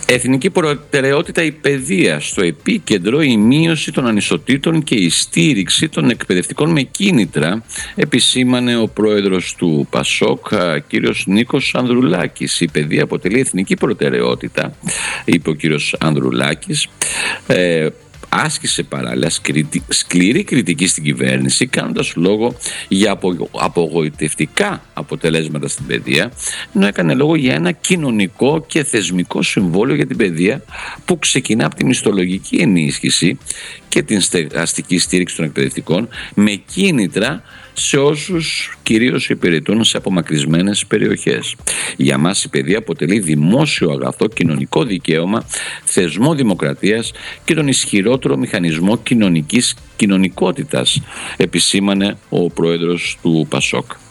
Εθνική προτεραιότητα η παιδεία, στο επίκεντρο η μείωση των ανισοτήτων και η στήριξη των εκπαιδευτικών με κίνητρα, επισήμανε ο πρόεδρος του ΠΑΣΟΚ, κύριος Νίκος Ανδρουλάκης. Η παιδεία αποτελεί εθνική προτεραιότητα, είπε ο κύριος Ανδρουλάκης. Άσκησε παράλληλα σκληρή κριτική στην κυβέρνηση, κάνοντας λόγο για απογοητευτικά αποτελέσματα στην παιδεία, ενώ έκανε λόγο για ένα κοινωνικό και θεσμικό συμβόλαιο για την παιδεία που ξεκινά από τη μισθολογική ενίσχυση και την στεγαστική στήριξη των εκπαιδευτικών με κίνητρα σε όσους κυρίως υπηρετούν σε απομακρυσμένες περιοχές. Για μας η παιδεία αποτελεί δημόσιο αγαθό, κοινωνικό δικαίωμα, θεσμό δημοκρατίας και τον ισχυρότερο μηχανισμό κοινωνικότητας, επισήμανε ο πρόεδρος του ΠΑΣΟΚ.